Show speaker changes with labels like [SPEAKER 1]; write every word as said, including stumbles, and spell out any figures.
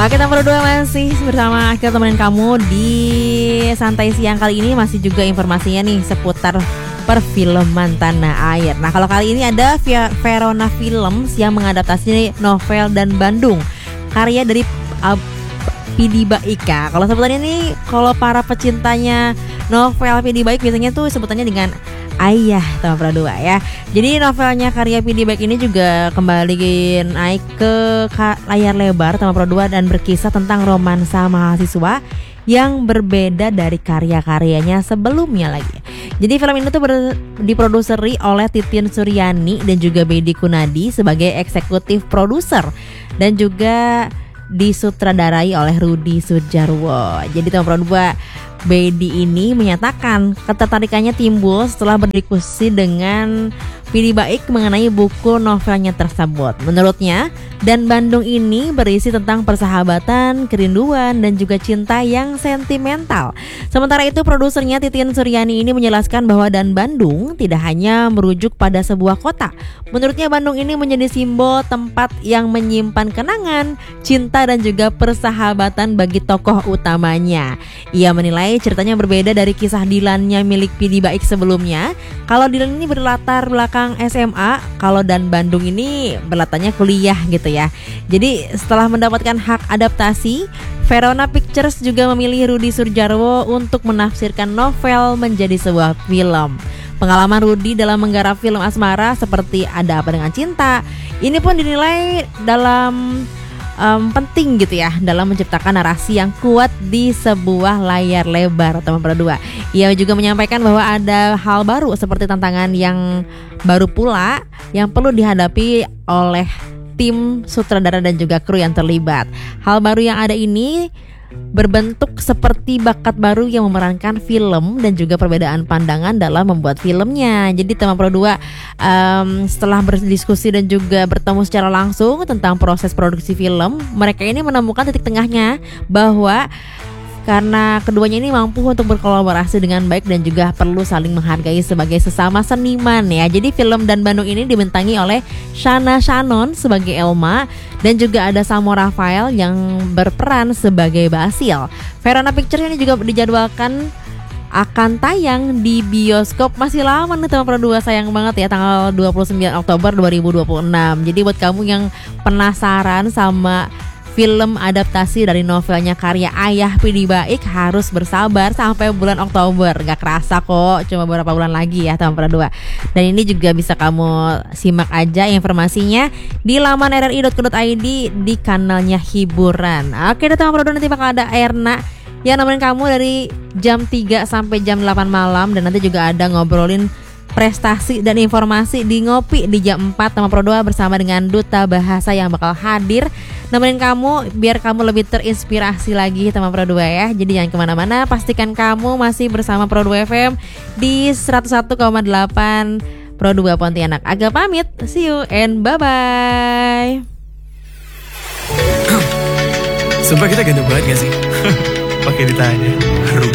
[SPEAKER 1] Oke, kita berdua masih bersama Akil temenin kamu di Santai Siang. Kali ini masih juga informasinya nih seputar perfilman tanah air. Nah, kalau kali ini ada Verona Films yang mengadaptasi novel Dan Bandung, karya dari uh, Pidi Baika. Kalau sebutannya nih, kalau para pecintanya novel Pidi Baik biasanya tuh sebutannya dengan Ayah teman Pradua ya. Jadi novelnya karya Pidi Baik ini juga kembali naik ke layar lebar teman Pradua dan berkisah tentang romansa mahasiswa yang berbeda dari karya-karyanya sebelumnya lagi. Jadi film ini tuh ber- diproduseri oleh Titin Suryani dan juga Bedi Kunadi sebagai eksekutif produser dan juga disutradarai oleh Rudi Sudjarwo. Jadi teman Pradua, Bedi ini menyatakan ketertarikannya timbul setelah berdiskusi dengan Pidi Baik mengenai buku novelnya tersebut. Menurutnya, Dan Bandung ini berisi tentang persahabatan, kerinduan, dan juga cinta yang sentimental. Sementara itu, produsernya Titin Suryani ini menjelaskan bahwa Dan Bandung tidak hanya merujuk pada sebuah kota. Menurutnya, Bandung ini menjadi simbol tempat yang menyimpan kenangan, cinta, dan juga persahabatan bagi tokoh utamanya. Ia menilai ceritanya berbeda dari kisah Dilannya milik Pidi Baik sebelumnya. Kalau Dilan ini berlatar belakang S M A, kalau Dan Bandung ini berlatarnya kuliah gitu ya. Jadi setelah mendapatkan hak adaptasi, Verona Pictures juga memilih Rudi Sudjarwo untuk menafsirkan novel menjadi sebuah film. Pengalaman Rudi dalam menggarap film asmara seperti Ada Apa Dengan Cinta ini pun dinilai dalam Um, penting gitu ya dalam menciptakan narasi yang kuat di sebuah layar lebar teman Pradua. Ia juga menyampaikan bahwa ada hal baru seperti tantangan yang baru pula yang perlu dihadapi oleh tim sutradara dan juga kru yang terlibat. Hal baru yang ada ini berbentuk seperti bakat baru yang memerankan film dan juga perbedaan pandangan dalam membuat filmnya. Jadi teman Pradua, um, setelah berdiskusi dan juga bertemu secara langsung tentang proses produksi film, mereka ini menemukan titik tengahnya bahwa karena keduanya ini mampu untuk berkolaborasi dengan baik dan juga perlu saling menghargai sebagai sesama seniman ya. Jadi film Dan Bandung ini dibintangi oleh Shana Shannon sebagai Elma dan juga ada Samo Rafael yang berperan sebagai Basil. Verona Pictures ini juga dijadwalkan akan tayang di bioskop. Masih lama nih teman Pradua, sayang banget ya, tanggal dua puluh sembilan Oktober dua ribu dua puluh enam. Jadi buat kamu yang penasaran sama film adaptasi dari novelnya karya Ayah Pidi Baik, harus bersabar sampai bulan Oktober. Gak kerasa kok, cuma beberapa bulan lagi ya teman Pradua. Dan ini juga bisa kamu simak aja informasinya di laman r r i dot co dot i d di kanalnya hiburan. Oke deh teman Pradua, nanti bakal ada Erna yang nemenin kamu dari jam tiga sampai jam delapan malam. Dan nanti juga ada ngobrolin prestasi dan informasi di Ngopi di jam empat teman Pradua bersama dengan Duta Bahasa yang bakal hadir nemenin kamu biar kamu lebih terinspirasi lagi teman Pradua ya. Jadi jangan kemana-mana, pastikan kamu masih bersama Pradua F M di seratus satu koma delapan Pradua Pontianak. Agak pamit, see you and bye-bye.
[SPEAKER 2] Sumpah kita ganteng banget gak sih? Pakai ditanya.